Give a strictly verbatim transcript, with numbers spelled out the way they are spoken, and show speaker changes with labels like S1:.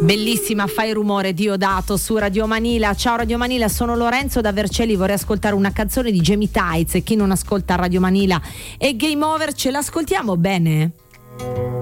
S1: Bellissima Fai rumore, Diodato su Radio Manila. Ciao Radio Manila, sono Lorenzo da Vercelli, vorrei ascoltare una canzone di Jamie Tights e chi non ascolta Radio Manila e Game Over ce l'ascoltiamo bene?